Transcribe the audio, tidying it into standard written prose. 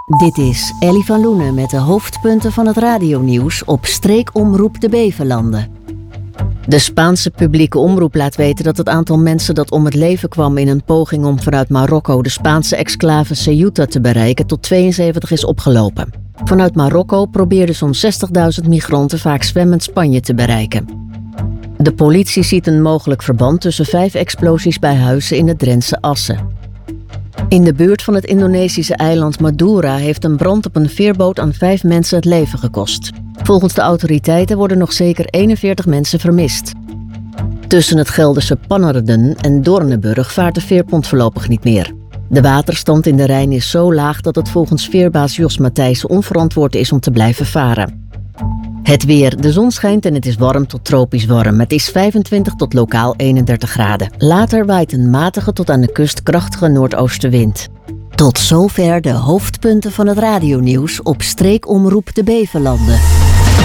Dit is Ellie van Loenen met de hoofdpunten van het radionieuws op streekomroep de Bevelanden. De Spaanse publieke omroep laat weten dat het aantal mensen dat om het leven kwam in een poging om vanuit Marokko de Spaanse exclave Ceuta te bereiken tot 72 is opgelopen. Vanuit Marokko probeerden zo'n 60.000 migranten vaak zwemmend Spanje te bereiken. De politie ziet een mogelijk verband tussen 5 explosies bij huizen in het Drentse Assen. In de buurt van het Indonesische eiland Madura heeft een brand op een veerboot aan 5 mensen het leven gekost. Volgens de autoriteiten worden nog zeker 41 mensen vermist. Tussen het Gelderse Pannerden en Doornenburg vaart de veerpont voorlopig niet meer. De waterstand in de Rijn is zo laag dat het volgens veerbaas Jos Matthijssen onverantwoord is om te blijven varen. Het weer. De zon schijnt en het is warm tot tropisch warm. Het is 25 tot lokaal 31 graden. Later waait een matige tot aan de kust krachtige noordoostenwind. Tot zover de hoofdpunten van het radionieuws op streekomroep de Bevelanden.